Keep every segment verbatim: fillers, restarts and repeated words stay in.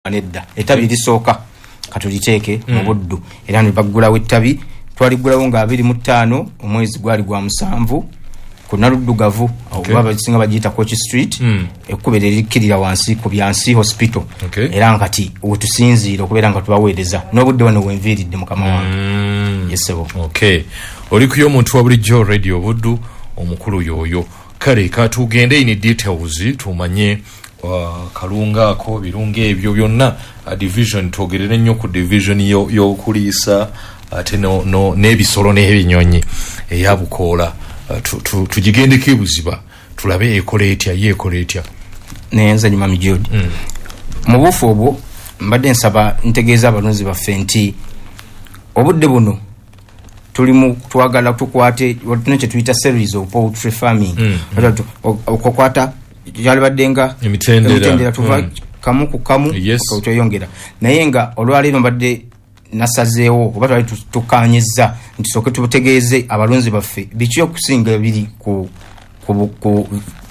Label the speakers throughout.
Speaker 1: kanedda etabi lisooka katuliteeke mu buddu era ne bagulawo ettabi twaligulawo nga abiri mu ttaano omwezi gwali gwa musanvu ku Naluddugavu oba basinga bagiyita Coach Street ekkubero erikirira wansi ku Byansi Hospital era nkati wetusinziira okubeera nga tubaweereza n'obudde wano wenviiridde mukama wange yesebo
Speaker 2: okay oli kuyo omuntu wa bulijjo radio buddu omukulu yoyo kale katugende in details tumanye uh, kalunga ko birunga ebyo byonna uh, division togerere nnyo ku division yo yo kulisa ate no no nebisolo n'ebinyonyi eyabukola uh, tujigende tu, kibuziba tulabe ekoletya yekoletya
Speaker 1: nenza nyuma mijodi mm. mu bufu obwo mbadde nsaba ntegeeza abalonzi baffe nti obudde buno tuli mu twagala tukwate tunche tuita series of poultry farming mm. okukwata yali baddenga
Speaker 2: emitendera
Speaker 1: tuva mm. kamu ku kamu
Speaker 2: yes.
Speaker 1: okutayongera naye nga olwaliro mbadde nasazeewo oba twali tukanyiza nti soke tubutegeeze abalonzi baffe biki okusinga biri ku ku ku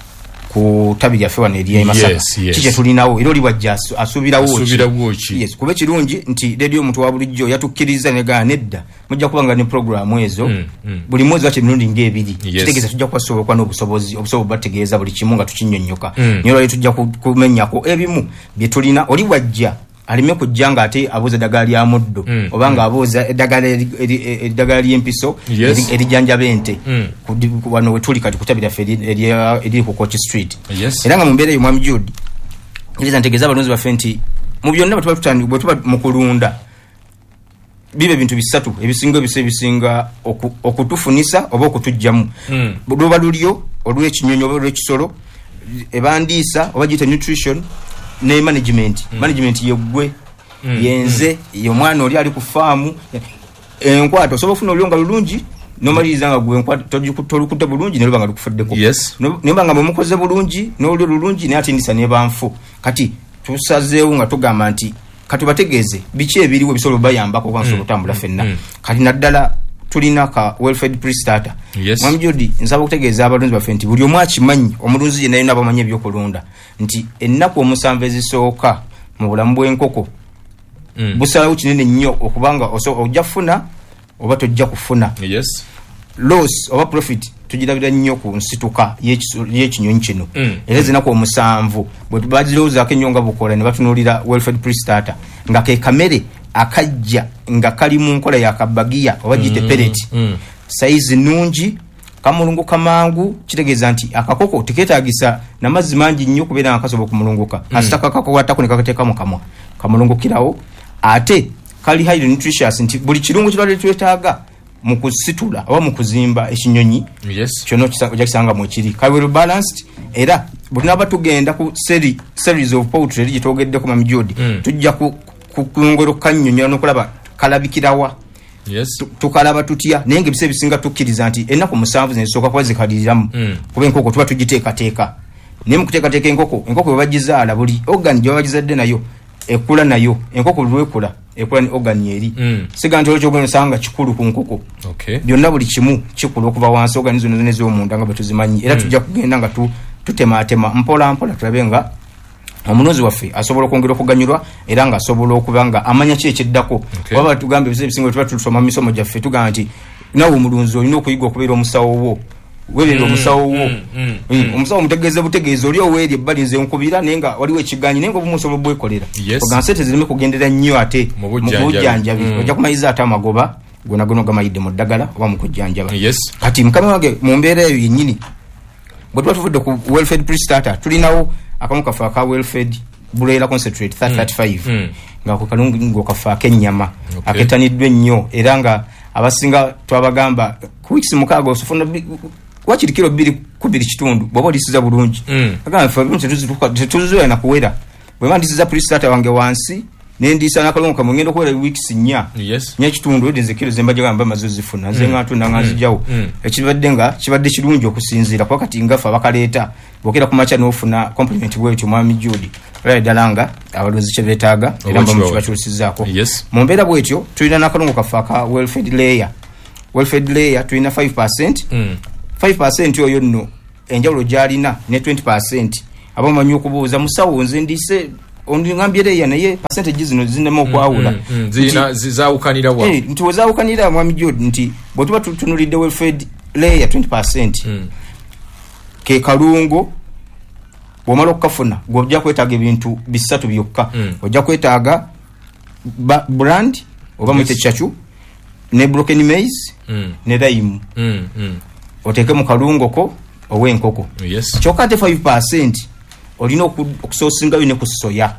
Speaker 1: ku tabiri afewa ne Masaka
Speaker 2: yes, yes.
Speaker 1: kije tulinawo ero liwajja asubirawo
Speaker 2: asubirawo ki
Speaker 1: yes kube kirungi nti radio mtu wa bulijjo yatukkiriza ne ga nedda mujja kubanga ne program ezo mm, mm. buli mwezi wa kirundi ngebiri yes. kitegeza tujja kwasobola kwa n'obusobozi obusobozi bategeeza buli kimunga tukinyonyoka mm. nyo tujja kumenyako ebimu bye tulina oli wajja alime kujjanga ate abuza dagali ya muddo mm. obanga abuza dagali dagali empiso
Speaker 2: yes.
Speaker 1: erijanja bente
Speaker 2: mm.
Speaker 1: wano wetuli kati kutabira feri eri ku Coach Street
Speaker 2: yes.
Speaker 1: era nga mu mbere y'omwami Jude iliza ntegeza abalonzi baffe nti mu byonna batuba tutandi bwe tuba mu kulunda bibe bintu bisatu ebisinga ebise bisinga oku, okutufunisa oba okutujjamu mm. luba lulyo olw'ekinyonyo oba olw'ekisolo ebandiisa oba giyita nutrition ne management mm. management yegwe mm. yenze mm. yo mwana oli ali ku farm enkwato sobo funa olionga lulungi nomaliriza nga gwe enkwato tolukudde bulungi ne lubanga lukufuddeko
Speaker 2: yes.
Speaker 1: no nembanga mukoze bulungi n'oli lulungi ne atindisa ne banfu kati tusazeewo nga tugamba nti katubategeeze biki ebiriwo bisolo bayambako kwa nsolo tambula fenna mm. kati naddala tulina ka welfare pre-starter
Speaker 2: yes.
Speaker 1: mwami Jodi nsaba okutegeeza abalonzi baffe nti buli omu akimanyi omulunzi yenna yonna bamanyi ebyokulunda nti ennaku omusanvu ezisooka mu bulamu bw'enkoko mm. busalawo kinene nnyo okubanga ojja kufuna oba tojja kufuna
Speaker 2: yes.
Speaker 1: loss oba profit tugirabira nnyo ku nsituka y'ekinyonyi kino mm. era zinaku omusanvu bwe tubagirowoozaako ennyo nga bukola ne batunuulira welfare pre-starter nga ke kamere akajja nga kali mu nkola ya kabagia oba gite pellet
Speaker 2: mm.
Speaker 1: size nungi kamulungu kamangu kitegeeza nti akakoko tiketaagisa namazzi mangi nnyo kubeera akasobola kumulunguka mm. asitaka kakwatako ne kakateeka mu kamwa kamulungukirawo ate kali high nutritious nti buli kirungu kirwale twetaaga mu kusitula oba mu kuzimba ekinyonyi
Speaker 2: yes.
Speaker 1: kyono kisanga mu kiri kali well balanced era bunaba tugenda ku seri series of poultry gitogedde ku mamijodi mm. tujja ku kungoro kanyonyo nokulaba kalabikirawa
Speaker 2: yes.
Speaker 1: tukalaba tutya nenge bise bisinga tukkiriza nti ennaku musanvu zensoka kwa zikaliramu mm. kuba enkoko tuba tugiteeka teeka ne mu kuteeka teeka enkoko enkoko bagizaala buli organ gye bagizadde nayo ekula nayo enkoko lwekula ekula ni organ eri
Speaker 2: mm.
Speaker 1: siga nti olwo sanga kikulu ku nkoko
Speaker 2: okay.
Speaker 1: byonna buli kimu kikulu okuva wansi organ zo nezone z'omunda nga betuzimanyi era mm. tujja kugenda nga tu tutematema mpola mpola tulabe nga omunozi waffe asobola okwongera okuganyulwa era nga asobola okubanga amanya ki ekiddako
Speaker 2: okay.
Speaker 1: waba tugambe ebise bisinga tuba tusoma misomo gyaffe tugamba nti nawe omulunzi olina okuyiga okubeera omusawo wo webeera omusawo wo
Speaker 2: mm, mm, mm.
Speaker 1: omusawo omutegeeze butegeeze oli oweeri ebbali nze nkubira naye nga waliwo ekiganyi naye nga obumusobola bwekolera
Speaker 2: yes.
Speaker 1: oga nsente zireme kugendera nnyo ate mu bujjanjabi mm. ojja kumayiza ate amagoba gona gona gamayidde mu ddagala oba mu kujjanjaba
Speaker 2: yes.
Speaker 1: kati mukama wange mu mbeera eyo yennyini bwe tuba tuvudde ku welfare pre-starter tulinawo akamu kafa ka welfed buleera concentrate thirty-five mm. mm. nga ko kalungu kafa kenyama okay. aketaniddwe nnyo era nga abasinga twabagamba ku weeks mukago sofuna wachiri kilo biri kubiri kitundu bobo lisiza bulungi
Speaker 2: mm.
Speaker 1: agamba fa bintu tuzuka tuzuya na kuwera bwe mandisiza pre-starter wange wansi nendisa nakalungu kamungendo kuwera weeks nya
Speaker 2: yes.
Speaker 1: nya kitundu edinze kilo zembaje gamba mazozi funa mm. zenga tu nangazi jawo
Speaker 2: mm.
Speaker 1: ekibadde nga kibadde kirungi okusinzira kwa kati ngafa bakaleta bokera kumacha nofuna compliment wetu mwami Judy right dalanga abalunzi kye betaaga era mbamu kibachusizako
Speaker 2: yes.
Speaker 1: mu mbeera bwetyo tulina nakalungu kafaka welfare layer welfare layer tulina five percent
Speaker 2: mm.
Speaker 1: five percent oyo nno enjawulo gyalina ne twenty percent abamanyi okubuuza musawo nze ndise ondingambye leya naye percentage zino zinema okwawula
Speaker 2: zina zizawukanira wa
Speaker 1: eh nti wazawukanira mwami Jod nti bwotuba tutunulidde welfare layer twenty percent ke kalungo bwomala okukafuna gwojja kwetaaga ebintu bisatu byokka ojja kwetaaga brand oba mwite chachu ne broken maize ne lime oteke mu kalungo ko owenkoko
Speaker 2: yes
Speaker 1: kyokka te five percent olina okusosinga bine ku soya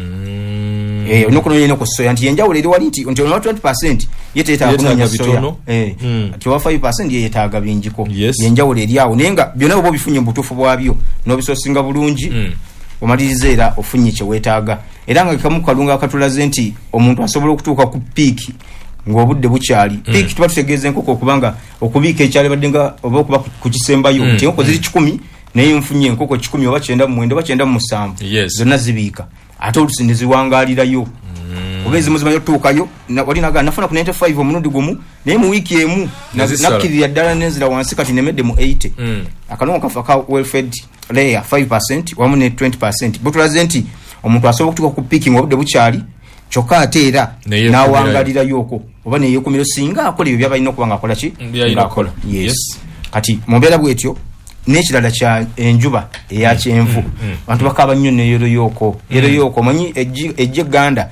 Speaker 2: mm.
Speaker 1: eh olina okunonya ku soya nti yenjawulo eri wali nti onti twenty percent yeteeta kunonya soya eh mm. ati five percent ye yetaaga binjiko
Speaker 2: yes.
Speaker 1: yenjawulo eri awo nenga byonna obo bifunye mu butuufu bwabyo n'obisosinga bulungi mm. omaliriza era ofunye kye weetaaga era nga kamu kalunga akatulaze nti omuntu asobola okutuuka ku peak ng'obudde bukyali mm. peak tuba tutegeeza enkoko okubanga okubiika ekyali badde nga oba okuba ku kisembayo nti enkoko ziri kikumi naye nfunye enkoko kikumi oba kyenda mu mwenda oba kyenda mu musanvu
Speaker 2: yes.
Speaker 1: zonna zibiika ate olusi ne ziwangaalirayo mm. oba ezimu zimanyi okutuukayo wali naga nafuna ku ninety-five omulundi gumu naye mu wiiki emu nakkirira ddala nenzira wansi kati nemedde mu eighty mm. akalongo kafa ka welfare layer five percent wamu ne twenty percent butulaze nti omuntu asobola okutuuka ku peak ng'obudde bukyali kyokka ate era n'awangalirayo okwo oba neyeekumiro singa akola ebyo by'abalina okuba ng'akola ki
Speaker 2: ng'akola
Speaker 1: yes. yes kati mu mbeera bwetyo n'ekirala kya enjuba eya kyenvu abantu bakaaba nnyo neyero yoko yero yoko manyi ejje Uganda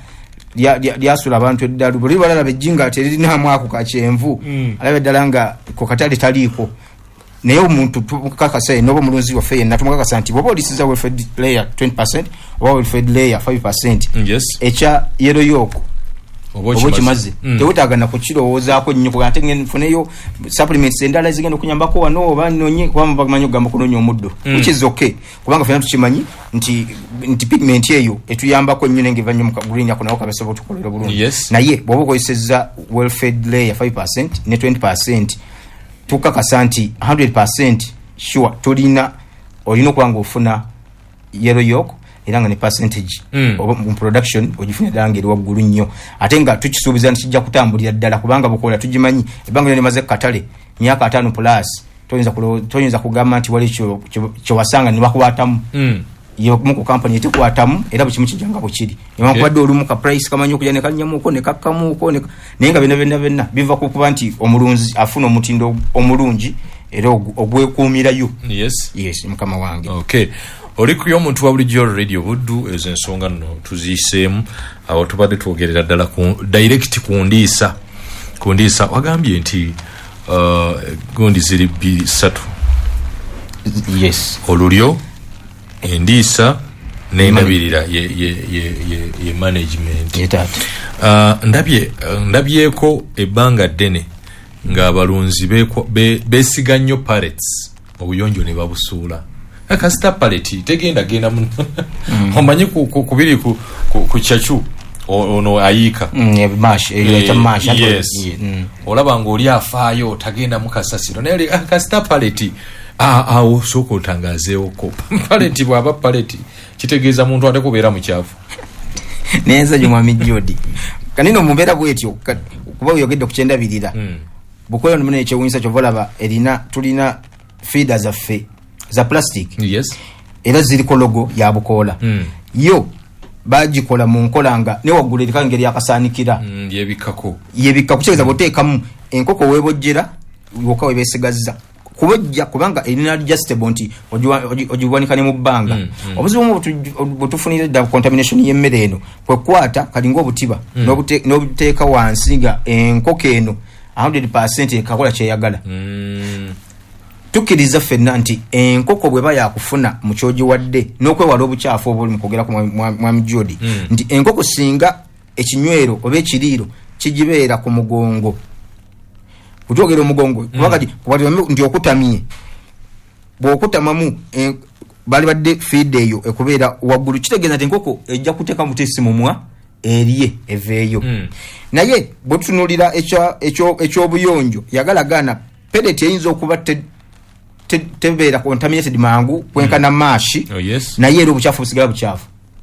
Speaker 1: lyasula abantu eddalu buli balala bejjinga terina mwako ka kyenvu alabe ddala nga ko katali taliiko naye omuntu tukakasa nobo mulunzi waffe yenna tumukakasa nti bwoba olisiza welfare layer twenty percent oba welfare layer five percent
Speaker 2: yes.
Speaker 1: ekya yero yoko obo kimaze
Speaker 2: mm.
Speaker 1: tewetaaga na kukirowoozaako nnyo kuba ate nfuneyo supplements endala zigenda okunyambako wano oba nonye kubanga bamanyi okugamba kunonya omuddo mm. which is okay kubanga fena tukimanyi nti nti pigment eyo etuyambako nnyo nenge eva nnyo mu green yako nawo kabesobola tukolera bulungi
Speaker 2: yes.
Speaker 1: naye bw'oba okozesezza welfare layer five percent ne twenty percent tukakasa nti one hundred percent sure tulina olina okuba ng'ofuna yellow yolk era nga ne percentage
Speaker 2: mm.
Speaker 1: oba mu production ogifunye ddala eri waggulu nnyo ate nga tukisuubiza nti kijja kutambulira ddala kubanga bukola tugimanyi ebbanga lyo limaze katale myaka ataano plus toyinza toyinza kugamba nti wali kyo wasanga ne bakwatamu
Speaker 2: mm.
Speaker 1: yo mu ku company etikwatamu era bukimu kijanga bukiri newankubadde okay. olumu ka price kamanyi okujja ne kannyamuuko ne kakkamuuko naye nga bina bina bina biva ku kuba nti omulunzi afuna omutindo omulungi era ogwekuumirayo
Speaker 2: yes
Speaker 1: yes mukama wange
Speaker 2: okay oli kuyo omuntu wa bulijjo radio buddu ezo ensonga nno tuziiseemu awo tubadde twogerera ddala ku direct ku ndiisa ku ndiisa wagambye nti uh, gundi ziri bbiri ssatu
Speaker 1: yes
Speaker 2: olulyo endiisa n'endabirira ye, ye, ye, ye, ye management
Speaker 1: yetati
Speaker 2: uh, ndabye ndabyeko ebbanga ddene ng'abalunzi beesiga nnyo pallets obuyonjo ne babusuula akasita paleti tegenda genda mm. omanyi kubiri ku ku chachu ono ayika
Speaker 1: mm mash
Speaker 2: e,
Speaker 1: e mash
Speaker 2: yes mm. olaba ngoli afaayo tagenda mukasasiro naye akasita paleti a a osoko tangazeewo ko paleti bwaba paleti kitegeeza muntu ate kubeera mu kyafu
Speaker 1: nenza Mwami Jodi kanino mubeera bwetyo kuba uyogedde kukyenda birira mm. bukoyo nomene ekyewunyisa kyovolaba erina tulina feeders za fe za plastic
Speaker 2: yes
Speaker 1: era ziriko logo ya bukola
Speaker 2: mm.
Speaker 1: yo bagikola mu nkola nga ne waggulu erika ngeri akasaanikira
Speaker 2: mm, yebikako
Speaker 1: yebika kukyeza boteekamu enkoko webojjera woka webesigazza kubojja kubanga erina adjustable nti ogiwanika ne mu bbanga mm, mm. obuzibu butufunire da contamination y'emmere eno kwekwata kalinga obutiba mm. n'obuteeka wansi nga enkoko eno one hundred percent ekakola kyeyagala
Speaker 2: mm.
Speaker 1: tukiriza fenna nti enkoko bweba yakufuna mu kyogi wadde n'okwewala obukyafu obuli mu kwogera ku Mwami Jodi
Speaker 2: mm.
Speaker 1: nti enkoko singa ekinywero oba ekiriiro kigibeera ku mugongo kutwogera omugongo mm. kubakati kubati nti okutamye bw'okutamamu en, bali badde feed eyo ekubeera waggulu kitegeeza nti enkoko ejja kuteeka mutesi mumwa eriye eveeyo mm. naye bwe tutunulira ekyobuyonjo yagalagana pellet eyinza okuba te, te, tebeera contaminated mangu kwenkana mm. mashi
Speaker 2: oh, yes.
Speaker 1: naye era obucyafu busigala bucyafu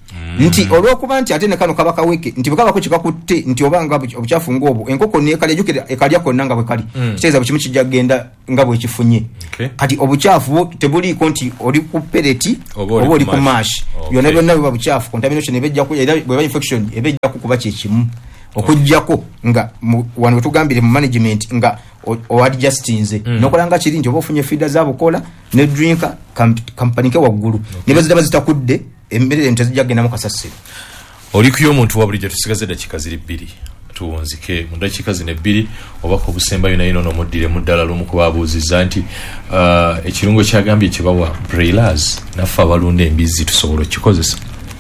Speaker 1: mm. nti olwokuba nti ate ne kano kabaka weke nti bukaba ko kikakutte nti obanga obuchafu ngobo enkoko ne kali jukira ekalya konna nga bwe kali mm. kiteza bukimu kijja genda nga bwe kifunye
Speaker 2: okay.
Speaker 1: kati obuchafu tebuli konti oli ku pellet obo oli ku mash okay. yona byonna biba buchafu contamination ebejja ku era bwe infection ebejja ku kuba kyekimu okujjako nga wano wetugambire mu management nga o adjustinze mm. nokolanga kiri nti obofunye feeder za bukola ne drinker company ke waggulu okay. ne bazida bazitakudde emmere entezijja genda mu kasasiro
Speaker 2: oli kuyo omuntu wabulije tusigaze dakika ziri bbiri tuwonzike mu dakika zine bbiri obako obusembayo nayo nono muddire muddala lumu kubabuuziza nti uh, ekirungo kyagambye kibawa brailers nafa abalunda embizi tusobola kikozesa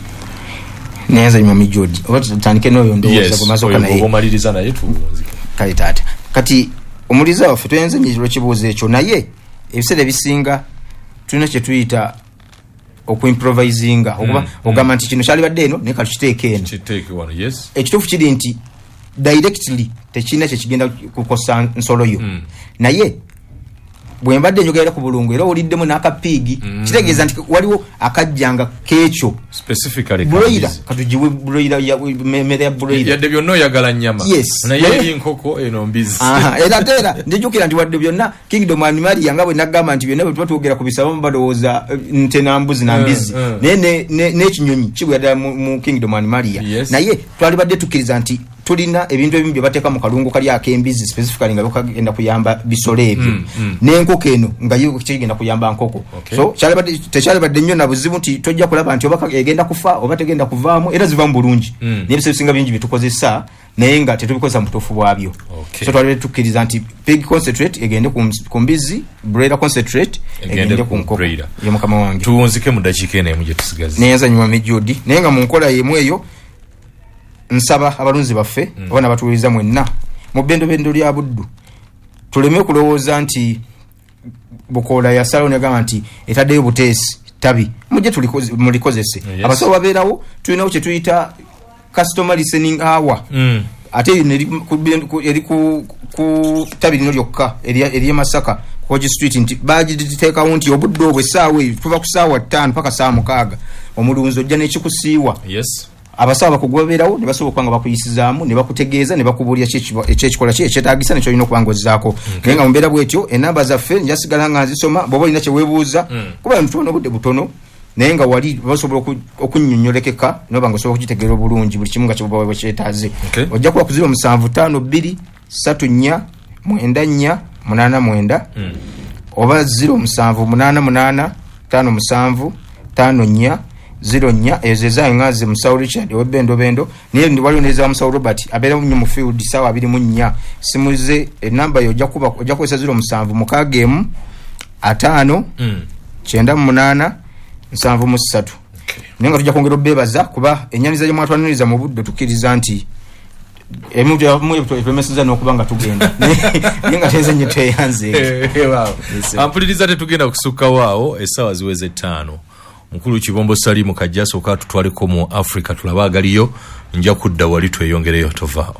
Speaker 1: neza nyuma mijodi oba tutandike noyo ndowooza kumasoka naye
Speaker 2: yes omaliriza naye tuwonzike
Speaker 1: kale tata kati omuliza waffe tuyenze nyiro kibuuzo ekyo naye ebiseera bisinga tulina kye tuyita okuimprovisinga okuba ogamba nti kino kyali badde eno naye kakiteeke eno
Speaker 2: kiteeke wano yes
Speaker 1: ekituufu kiri nti directly tekirina kye kigenda kukosa nsolo yo mm. naye bwe mbadde njogera ku bulungu era oliddemu n'akapigi mm. kitegeeza nti waliwo akajjanga keekyo
Speaker 2: specifically
Speaker 1: broiler katujiwe broiler ya mere ya broiler
Speaker 2: yadde byonna oyagala nnyama
Speaker 1: yes.
Speaker 2: naye enkoko eno mbizi
Speaker 1: aha era tera ndijukira nti wadde byonna Kingdom Animal yanga bwe nagamba nti byonna bwe twogera ku bisaba badowooza nte na mbuzi na mbizi uh, uh. ne ne n'ekinyonyi kibwera mu, mu Kingdom Animal
Speaker 2: yes.
Speaker 1: naye twali badde tukiriza nti tulina ebintu ebimu bye bateeka mu kalungu kali ak'embizi specifically nga bakagenda kuyamba bisolo ebyo mm, mm. n'enkoko eno nga yo kigenda kuyamba nkoko
Speaker 2: okay.
Speaker 1: so kyalibadde tekyalibadde nnyo na buzibu nti tojja kulaba nti oba egenda kufa oba tegenda kuvaamu era ziva mu bulungi mm. n'ebiseera bisinga bingi bitukozesa naye nga tetubikozesa mu butuufu bwabyo
Speaker 2: okay.
Speaker 1: so twalibadde tukkiriza nti pig concentrate egende ku mbizi broiler concentrate egende ku nkoko ye mukama wange
Speaker 2: tuwunzike mu dakiika eno emu gye tusigaze
Speaker 1: neyenza nyuma mijudi naye nga mu nkola yemu eyo nsaba abalunzi baffe mm. abana batuwiriza mwenna mu bendo bendo lya buddu tuleme kulowooza nti bukola ya salon yagamba nti etaddeyo buteesi tabi mujje tulikozese yes. abasawo babeerawo tulinawo kye tuyita customer listening hour mm. ate eri ku, ku tabi lino lyokka eri Masaka Koji Street nti bagiteekawo nti obudde obwo essaawa eyo tuva ku ssaawa ttaano paka ssaawa mukaaga omulunzi ojja n'ekikusiiwa
Speaker 2: yes.
Speaker 1: abasawo bakugobererawo ne basobola nga bakuyisizaamu ne bakutegeeza ne bakubuulira ekyekikola kye ekyetaagisa nekyo olina okuba ng'ozzaako okay. naye nga mu mbeera bwetyo enamba zaffe njasigala nga nzisoma bw'oba olina kye weebuuza mm. kuba ntubona obudde butono naye nga wali basobola okunnyonnyolekeka noba nga osobola okugitegeera obulungi buli kimu nga kyoba kyetaaze
Speaker 2: okay.
Speaker 1: ojja kuba ku ziro musanvu ttaano bbiri ssatu nnya mwenda nnya munaana mwenda mm. oba ziro musanvu munaana munaana ttaano musanvu ttaano nnya zero nya ezeza ngaze Musawo Richard webendo bendo niye ndi wali neza Musawo Robert abera mu mu field sawa abiri mu nya simuze enamba yo jakuba ojja kwesa zero musanvu mukagemu atano mm. kyenda munana nsanvu mu ssatu okay. nenga tujja kwongera obebaza kuba ennyaniza ye mwatwaniriza mu buddo tukiriza nti emuntu ya mu promesa n'okubanga tugenda nenga tenze nyete yanze
Speaker 2: wow ampuliriza te tugenda kusuka wao esawa ziweze ttaano mukulu Kibombo Salimu kajjaso ka tutwaliko mu Africa tulaba agaliyo nja kudda wali tweyongereyo tovao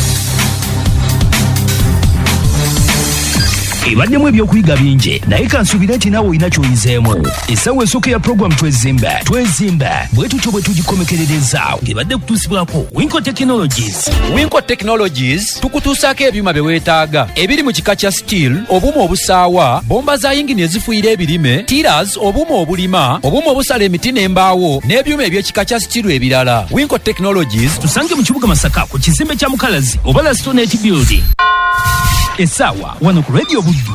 Speaker 3: Ibadde ebyokuyiga bingi naye kansubira nti nawe olina ky'oyizeemu essaawa esooka ya program twezimbe twezimbe bwe tutyo bwe tugikomekerereza ng'ebadde kutuusibwako Winco Technologies.
Speaker 4: Winco Technologies tukutuusaako ebyuma bye weetaaga ebiri mu kika kya steel, obuuma obusaawa, bomba za yingini ezifuuyira ebirime, tiras, obuuma obulima, obuuma obusala emiti n'embaawo n'ebyuma eby'ekika kya steel ebirala. Winco Technologies
Speaker 3: tusange mu kibuga Masaka ku kizimbe kya Mukalazi oba la Stonehenge Building. Esawa wano ku Radio Buddu.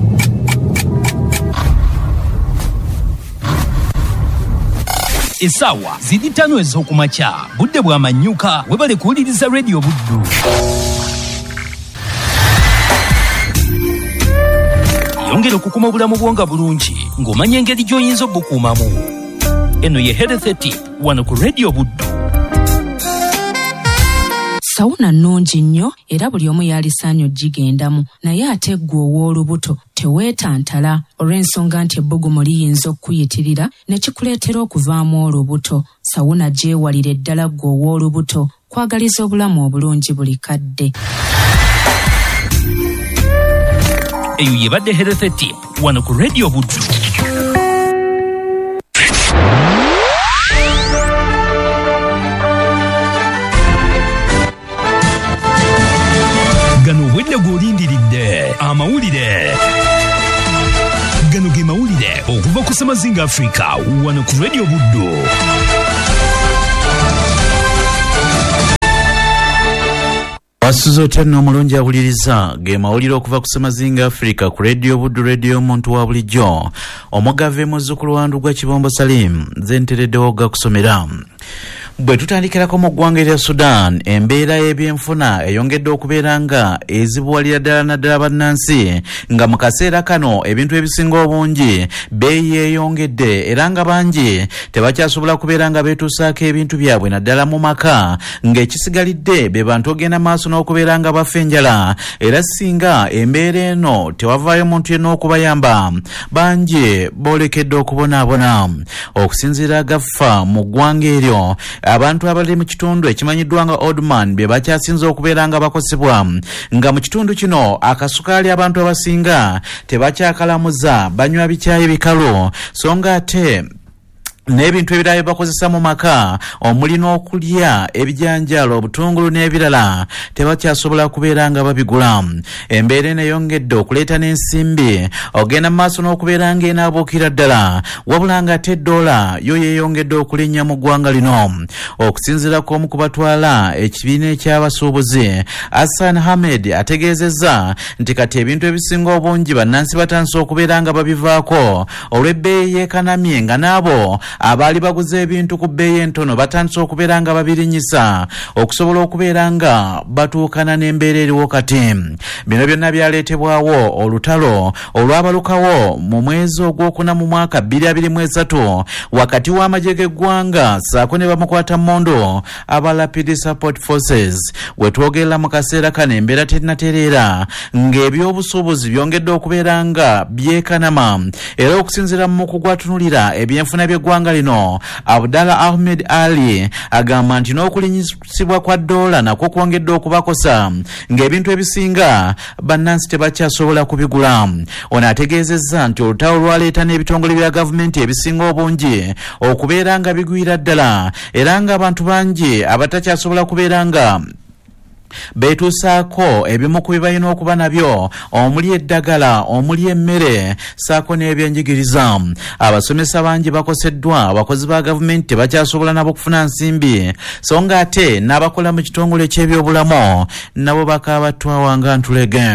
Speaker 3: Esawa zidi tano ez'okumakya budde bw'amanyuka webale kuwuliriza Radio Buddu. Yongera okukuma obulamu bwonga bulungi ng'omanya engeri gy'oyinza obukuumamu. Eno ye Health Tip wano ku Radio Buddu.
Speaker 5: Sawuna nnungi nnyo era buli omu yalisaanyo gigendamu naye ate ggwe ow'olubuto teweetantala olw'ensonga nti ebbugumu liyinza okuyitirira ne kikuleetera okuvaamu olubuto. Sawuna gyewalire ddala ggwe ow'olubuto kwagaliza obulamu obulungi buli kadde.
Speaker 3: Eyo yebadde Health Tip wano ku Radio Buddu. Amazing Africa wano ku Radio Buddo.
Speaker 6: Wasuzo tena omulungi awuliriza ge mawulire okuva ku Semazinga Africa ku Radio Buddu Radio omuntu wa bulijjo omugave muzzukulu wa Ndugwa Kibombo Salim zentereddewo ga kusomera. Bwe tutandikirako mu ggwanga erya Sudan, embeera y'ebyenfuna eyongedde okubeera nga ezibuwalira ddala naddala bannansi nga mu kaseera kano ebintu ebisinga obungi bbeeyi yeeyongedde era nga bangi tebakyasobola kubeera nga beetuusaako ebintu byabwe naddala mu maka ng'ekisigalidde be bantu ogenda maaso n'okubeera nga bafa enjala era singa embeera eno tewavaayo muntu yenna okubayamba bangi boolekedde okubonaabona. Okusinziira gaffa mu ggwanga eryo, abantu abali mu kitundu ekimanyiddwa nga Oldman be bakyasinze okubeera nga bakosebwa nga mu kitundu kino akasukaali abantu abasinga tebakyakalamuza banywa bikyayi bikalu so nga ate n'ebintu ebirala bakozesa mu maka omuli n'okulya ebijanjalo obutungulu n'ebirala tebakyasobola kubeera nga babigula. Embeera eno eyongedde okuleeta n'ensimbi ogenda mu maaso n'okubeera nga enaabuukira ddala wabula nga ate eddoola yo yeeyongedde okulinnya mu ggwanga lino. Okusinziira kw'omu ku batwala ekibiina eky'abasuubuzi Hassan Hamed ategeezezza nti kati ebintu ebisinga obungi bannansi batandise okubeera nga babivaako olw'ebbeeyi yeekanamye nga n'abo abaali baguze ebintu ku bbeeyi entono batandise okubeera nga babirinyisa okusobola okubeera nga batuukana n'embeera eriwo kati. Bino byonna byaleetebwawo olutalo olwabalukawo mu mwezi ogwokuna mu mwaka bbiri abiri mu esatu wakati w'amagye g'eggwanga saako ne bamukwata mmondo aba Rapid Support Forces. We twogerera mu kaseera kano embeera terinatereera ng'ebyobusuubuzi byongedde okubeera nga byekanama era okusinziira mu kugwatunulira ebyenfuna by'eggwanga lino Abdallah Ahmed Ali agamba nti n'okulinyisibwa kwa ddoola nakwo kwongedde okubakosa ng'ebintu ebisinga bannansi tebakyasobola kubigula. Ono ategeezezza nti olutalo lwaleeta n'ebitongole bya gavumenti ebisinga obungi okubeera nga bigwira ddala era ng'abantu bangi abatakyasobola kubeera nga beetuusaako ebimu ku bibalina okuba nabyo omuli eddagala omuli emmere saako n'ebyenjigiriza. Abasomesa bangi bakoseddwa abakozi ba gavumenti tebakyasobola nabo kufuna nsimbi so nga ate n'abakola mu kitongole ky'ebyobulamu nabo bakaabattwawa nga ntulege.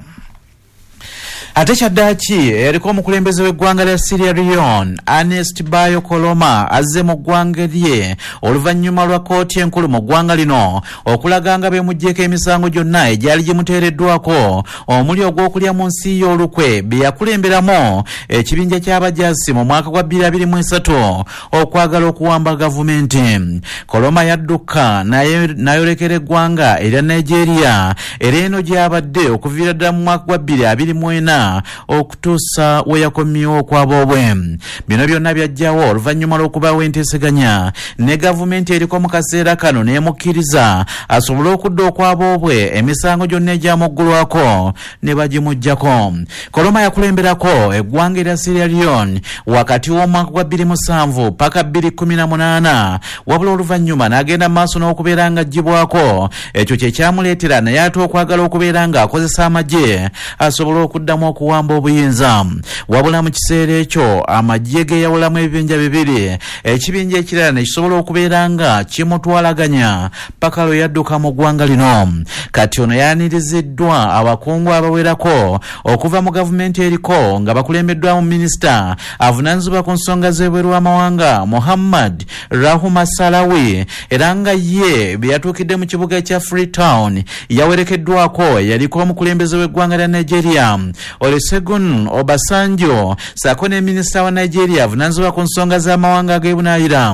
Speaker 6: Ate kyaddaaki eriko omukulembeze w'eggwanga lya Sierra Leone Ernest Bayo Koloma azze mu ggwanga lye oluvannyuma lwa kkooti enkulu mu ggwanga lino okulaga nga beemuggyeko emisango gyonna egyali gimuteereddwako omuli ogw'okulya mu nsi y'olukwe be yakulemberamu ekibinja ky'abajaasi mu mwaka gwa bbiri abiri mu esatu okwagala okuwamba gavumenti. Koloma yadduka n'ayolekera eggwanga erya Nigeria era eno gy'abadde okuviira ddala mu mwaka gwa bbiri abiri mu ena okutuusa we yakomyewo okwabobwe. Bino byonna byajjawo oluvannyuma lw'okubaawo enteeseganya ne gavumenti eriko mu kaseera kano n'emukkiriza asobole okudda okwabobwe emisango gyonna egyamuggulwako ne bagimuggyako. Koloma yakulemberako eggwanga erya Sierra Leone wakati w'omwaka gwa bbiri musanvu paka bbiri kkumi na munaana wabula oluvannyuma n'agenda mu maaso n'okubeera nga aggyibwako ekyo kye kyamuleetera naye ate okwagala okubeera nga akozesa amagye asobole okuddamu okuwamba obuyinza. Wabula mu kiseera ekyo amagye geeyawulamu ebibinja bibiri ekibinja ekirala ne kisobola okubeera nga kimutwalaganya paka lwe yadduka mu ggwanga lino. Kati ono yaaniriziddwa abakungu abawerako okuva mu gavumenti eriko nga bakulembeddwamu minisita avunaanyizibwa ku nsonga z'ebweru w'amawanga Muhammad Rahuma Salawi era nga ye bwe yatuukidde mu kibuga ekya Freetown yawerekeddwako yaliko omukulembeze w'eggwanga lya Nigeria Olusegun Obasanjo saako ne minisita wa Nigeria avunaanyizibwa ku nsonga z'amawanga ag'ebunaayira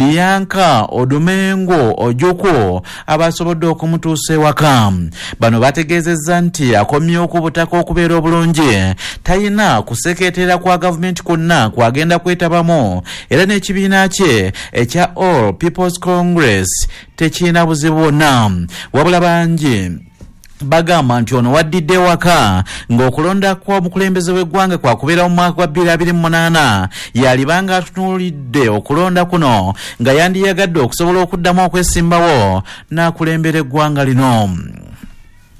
Speaker 6: Bianca Odumengo Ojukwu abasobodde okumutuusa ewaka. Bano bategeezezza nti akomyewo ku butaka okubeera obulungi talina kusekeetera kwa gavumenti kwonna kwagenda kwetabamu era n'ekibiina kye ekya All People's Congress tekirina buzibu bwonna wabula bangi bagamba nti ono waddidde ewaka ng'okulonda kw'omukulembeze w'eggwanga kwakubeera mu mwaka gwa bbiri abiri mu munaana yalibanga atunuulidde okulonda kuno nga yandiyagadde okusobola okuddamu okwesimbawo n'akulembera eggwanga lino.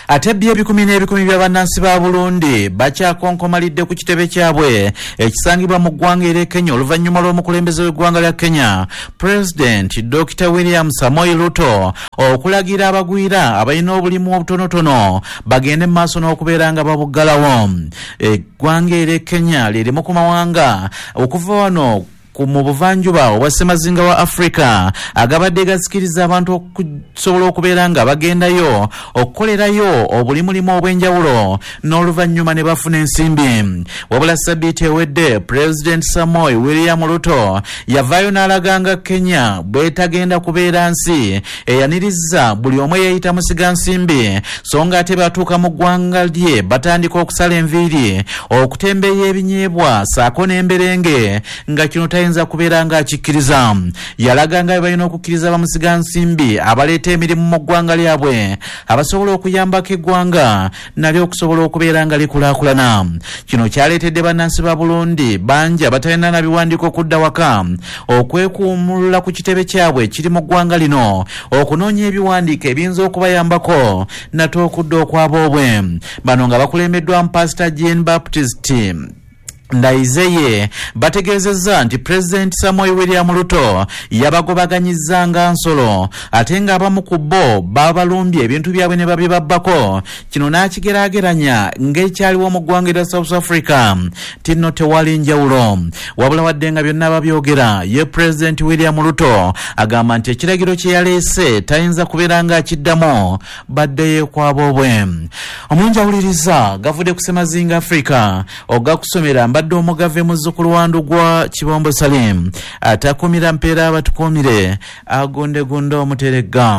Speaker 6: ate by'ebikumi n'ebikumi by'abannansi ba Burundi bakyakonkomalidde ku kitebe kyabwe ekisangibwa mu ggwanga erya Kenya oluvannyuma lw'omukulembeze w'eggwanga lya Kenya President Doctor William Samoei Ruto okulagira abagwira abalina obulimu obutonotono bagende mu maaso n'okubeera nga babuggalawo. Eggwanga erya Kenya liri mu kumawanga okuva wano mu buvanjuba obwa Ssemazinga wa Africa agabadde gasikiriza abantu okusobola okubeera nga bagendayo okukolerayo obulimulimu obw'enjawulo n'oluvannyuma ne bafuna ensimbi. Wabula sabbiiti ewedde President Samoei William Ruto yavaayo n'alaga nga Kenya bwetagenda kubeera nsi eyaniriza buli omu eyayita musiga nsimbi so nga ate batuuka mu ggwanga lye batandika okusala enviiri okutembeeya ebinyeebwa saako n'emberenge nga kino tayinza kubeera nga akikkiriza. Yalaga nga balina okukkiriza bamusiga nsimbi abaleeta emirimu mu ggwanga lyabwe abasobola okuyambako eggwanga nalyo okusobola okubeera nga likulaakulana. Kino kyaleetedde bannansi ba Burundi bangi abatalina na biwandiiko okudda waka okwekuumulula ku kitebe kyabwe kiri mu ggwanga lino okunoonya ebiwandiiko ebiyinza okubayambako nate okudda okwaboobwe. Bano nga bakulembeddwa mu Pastor Jean Baptist Ndaizeye bategeezezza nti President Samoei William Ruto yabagobaganyizza nga nsolo ate nga abamu ku bo babalumbye ebintu byabwe ne babibabbako. Kino n'akigeraageranya ng'ekyaliwo mu ggwanga erya South Africa nti nno tewali njawulo. Wabula wadde nga byonna babyogera ye President William Ruto agamba nti ekiragiro kye yaleese tayinza kubeera nga akiddamu baddeyo kwaboobwe. Omunjawuliriza gavudde ku Ssemazinga Africa ogakusomera mbadde omugave muzzukulu wa Ndugwa Kibombo Salim atakumira mpeera abatukumire agondegonda omuterega.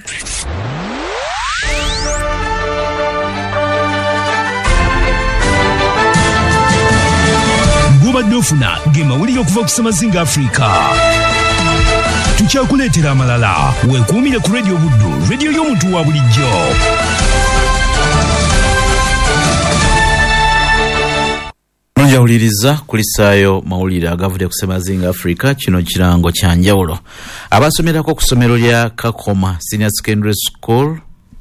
Speaker 3: Gubadde ofuna ge mawulire okuva ku Ssemazinga Africa. Tukyakuleetera amalala weekuumire ku Radio Buddu, radio y'omuntu wa bulijjo.
Speaker 6: Njawuliriza kulisaayo mawulire agavudde ku Ssemazinga Africa. Kino kirango kya njawulo. Abasomerako ku ssomero lya Kakoma Senior Secondary School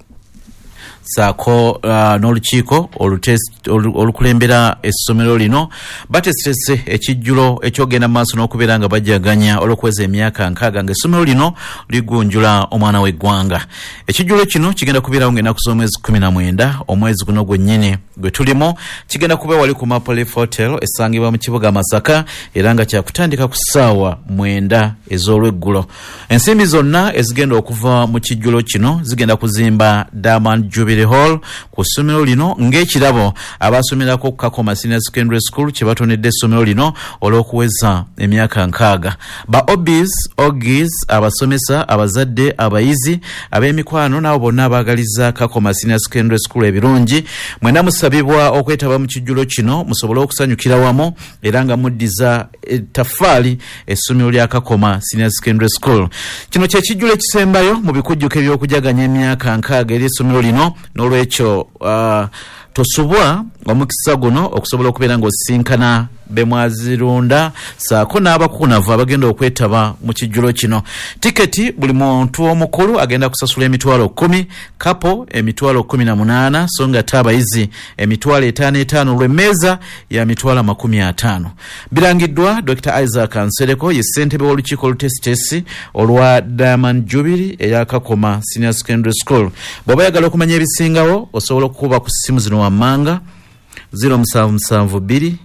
Speaker 6: saako uh, n'olukiiko olukulembera essomero lino batesitese ekijjulo ekyogenda mu maaso n'okubeera nga bajjaganya olw'okuweza emyaka nkaaga ng'essomero lino ligunjula omwana w'eggwanga. Ekijjulo kino kigenda kubeerawo ng'ennaku z'omwezi kumi na mwenda omwezi guno gwennyini gwe tulimu. Kigenda kuba wali ku Maple Leaf Hotel esangibwa mu kibuga Masaka era nga kyakutandika ku ssaawa mwenda ez'olweggulo. Ensimbi zonna ezigenda okuva mu kijjulo kino zigenda kuzimba Diamond Jubilee Hall ku ssomero lino ng'ekirabo abasomerako ku Kakoma Senior Secondary School kye batonedde essomero lino olw'okuweza emyaka nkaaga. Ba Obis, Ogis, abasomesa, abazadde, abayizi, ab'emikwano n'abo bonna abaagaliza Kakoma Senior Secondary School ebirungi mwena musabibwa okwetaba mu kijjulo kino musobole okusanyukira wamu era nga muddiza ettaffaali essomero lya Kakoma Senior Secondary School. Kino kye kijjulo ekisembayo mu bikujjuko eby'okujaganya emyaka nkaaga eri essomero lino n'olwekyo uh, tosubwa omukisa guno okusobola okubeera ng'osinkana bemwazirunda saako n'abakuunavu abagenda okwetaba mu kijjulo kino. Tiketi buli muntu omukulu agenda kusasula emitwalo kumi, kapo emitwalo kumi na munaana so nga ate abayizi emitwalo etaano etaano lw'emmeeza ya mitwalo amakumi ataano. Birangiddwa Doctor Isaac Nsereko ye ssentebe w'olukiiko olutesitesi olwa Diamond Jubilee eya Kakoma Senior Secondary School. Bw'oba yagala okumanya ebisingawo osobola okukuba ku ssimu zino wammanga zero musanvu musanvu bbiri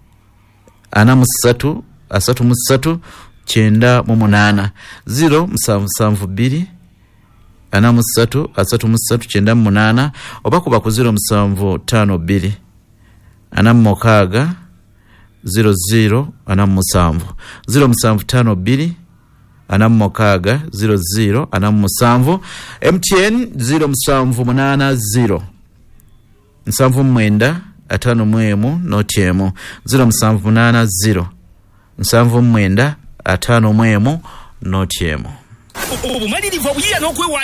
Speaker 6: ana musatu asatu musatu kyenda mu munaana zero musanvu musanvu bbiri ana musatu asatu musatu kyenda mu munaana oba kuba ku zero musanvu ttaano bbiri ana mu mukaaga zero zero ana mu musanvu zero musanvu ttaano bbiri ana mu mukaaga zero zero ana mu musanvu. M T N zero musanvu munaana zero nsanvu mwenda atano mwemu noti emu zero musanvu munaana zero nsanvu mwenda atano mwemu noti emu.